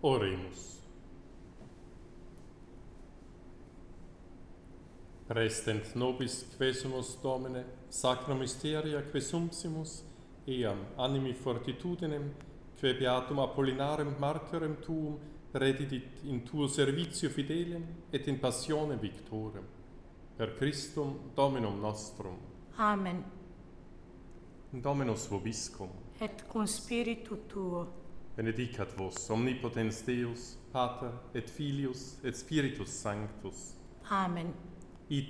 Oremus. Restent nobis quesumus Domine, sacra mysteria quesumpsimus, eam animi fortitudinem, que beatum Apollinarem martyrem tuum redidit in tuo servitio fidelem et in passione victorem. Per Christum Dominum nostrum. Amen. Dominus vobiscum. Et cum spiritu tuo. Benedicat vos omnipotens Deus, Pater et Filius et Spiritus Sanctus. Amen.